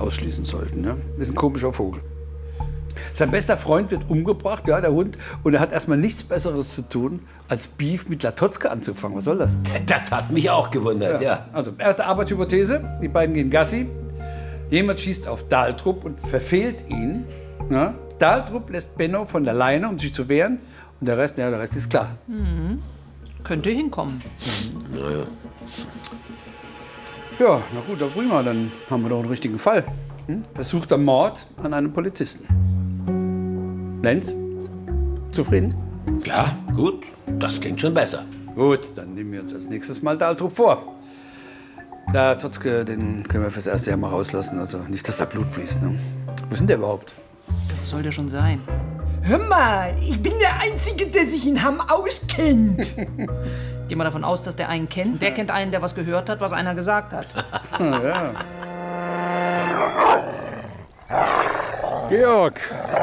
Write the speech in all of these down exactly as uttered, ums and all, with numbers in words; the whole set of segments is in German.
ausschließen sollten. Ne? Ist ein komischer Vogel. Sein bester Freund wird umgebracht, ja, der Hund, und er hat erstmal nichts Besseres zu tun, als Beef mit Latotzka anzufangen. Was soll das? Das hat mich auch gewundert, ja. ja. Also, erste Arbeitshypothese, die beiden gehen Gassi. Jemand schießt auf Daltrup und verfehlt ihn. Ja? Daltrup lässt Benno von der Leine, um sich zu wehren. Und der Rest, ja, der Rest ist klar. Mhm. Könnte hinkommen. Mhm. Naja. Ja, na gut, dann prima, dann haben wir doch einen richtigen Fall. Hm? Versuchter Mord an einem Polizisten. Lenz, zufrieden? Ja, gut, das klingt schon besser. Gut, dann nehmen wir uns als nächstes mal Daltrup vor. Da Totzke, den können wir fürs erste Jahr mal rauslassen, also nicht, dass da Blut fließt. Ne? Wo ist denn der überhaupt? Wo soll der schon sein? Hör mal, ich bin der Einzige, der sich in Hamm auskennt. Geh mal davon aus, dass der einen kennt. Der kennt einen, der was gehört hat, was einer gesagt hat. Ja. Georg!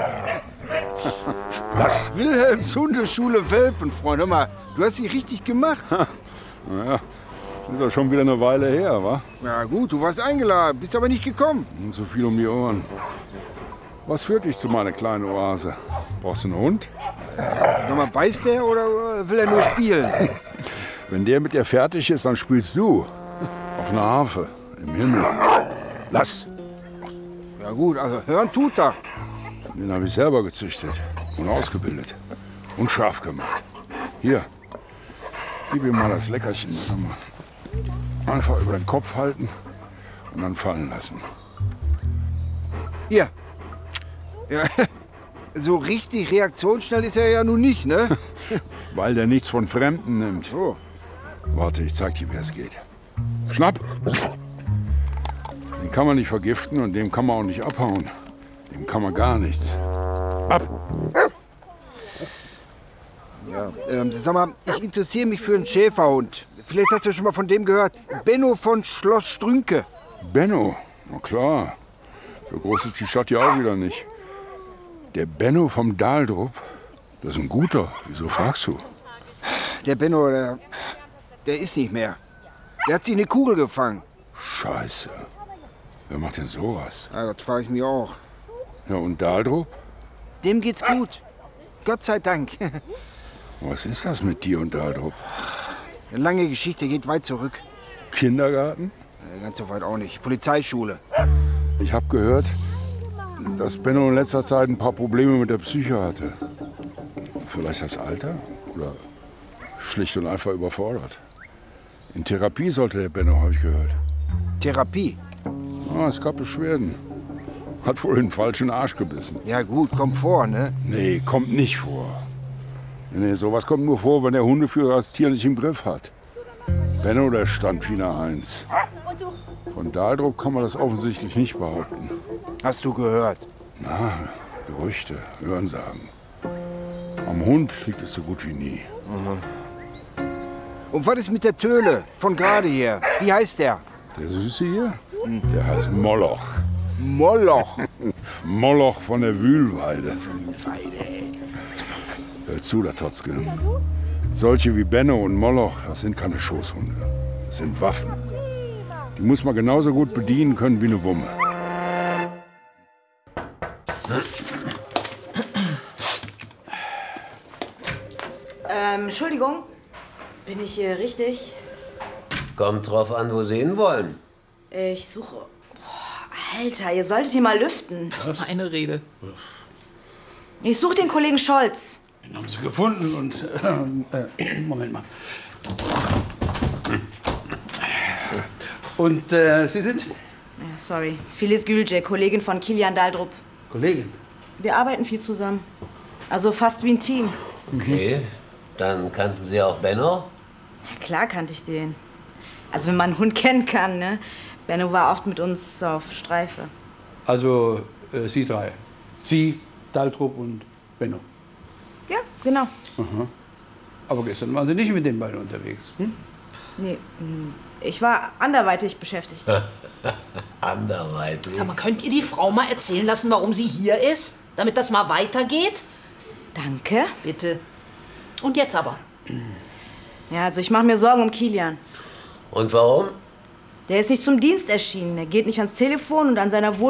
Was? Wilhelms Hundeschule Welpenfreund. Hör mal, du hast sie richtig gemacht. Naja, ist ja schon wieder eine Weile her, wa? Ja gut, du warst eingeladen, bist aber nicht gekommen. Und so viel um die Ohren. Was führt dich zu meiner kleinen Oase? Brauchst du einen Hund? Sag mal, beißt der oder will er nur spielen? Wenn der mit dir fertig ist, dann spielst du. Auf einer Harfe, im Himmel. Lass! Ja gut, also hören tut er. Den habe ich selber gezüchtet und ausgebildet und scharf gemacht. Hier, gib ihm mal das Leckerchen. Einfach über den Kopf halten und dann fallen lassen. Hier. Ja, so richtig reaktionsschnell ist er ja nun nicht, ne? Weil der nichts von Fremden nimmt. So. Warte, ich zeig dir, wie das geht. Schnapp! Den kann man nicht vergiften und dem kann man auch nicht abhauen. Dem kann man gar nichts. Ab! Ja, ähm, sag mal, ich interessiere mich für einen Schäferhund. Vielleicht hast du schon mal von dem gehört. Benno von Schloss Strünke. Benno? Na klar. So groß ist die Stadt ja auch wieder nicht. Der Benno vom Daldrup, das ist ein guter. Wieso fragst du? Der Benno, der, der ist nicht mehr. Der hat sich eine Kugel gefangen. Scheiße. Wer macht denn sowas? Ja, das frage ich mich auch. Ja, und Daldrup? Dem geht's gut. Gott sei Dank. Was ist das mit dir und Daldrup? Eine lange Geschichte, geht weit zurück. Kindergarten? Ja, ganz so weit auch nicht. Polizeischule. Ich habe gehört, dass Benno in letzter Zeit ein paar Probleme mit der Psyche hatte. Vielleicht das Alter? Oder schlicht und einfach überfordert? In Therapie sollte der Benno, habe ich gehört. Therapie? Ah, es gab Beschwerden. Hat wohl in den falschen Arsch gebissen. Ja gut, kommt vor, ne? Nee, kommt nicht vor. Nee, sowas kommt nur vor, wenn der Hundeführer das Tier nicht im Griff hat. Benno, der stand wie eine Eins. Von Daldrup kann man das offensichtlich nicht behaupten. Hast du gehört? Na, Gerüchte, Hörensagen. Am Hund liegt es so gut wie nie. Mhm. Und was ist mit der Töle von gerade hier? Wie heißt der? Der Süße hier? Hm. Der heißt Moloch. Moloch? Moloch von der Wühlweide. Wühlweide. Hör zu, der Totzke. Solche wie Benno und Moloch, das sind keine Schoßhunde. Das sind Waffen. Die muss man genauso gut bedienen können wie eine Wumme. Ähm, Entschuldigung. Bin ich hier richtig? Kommt drauf an, wo Sie hinwollen. Ich suche... Boah, Alter, ihr solltet hier mal lüften. Was? Eine Rede. Ich suche den Kollegen Scholz. Den haben Sie gefunden und... Äh, äh, Moment mal. Und äh, Sie sind? Ja, sorry. Filiz Gülce, Kollegin von Kilian Daldrup. Kollegin? Wir arbeiten viel zusammen. Also fast wie ein Team. Okay, dann kannten Sie auch Benno? Ja, klar kannte ich den. Also wenn man einen Hund kennen kann, ne? Benno war oft mit uns auf Streife. Also äh, Sie drei. Sie, Daldrup und Benno. Ja, genau. Aha. Aber gestern waren Sie nicht mit den beiden unterwegs, hm? Nee, ich war anderweitig beschäftigt. Anderweitig? Sag mal, könnt ihr die Frau mal erzählen lassen, warum sie hier ist? Damit das mal weitergeht? Danke. Bitte. Und jetzt aber. Ja, also ich mache mir Sorgen um Kilian. Und warum? Der ist nicht zum Dienst erschienen. Er geht nicht ans Telefon und an seiner Wohnung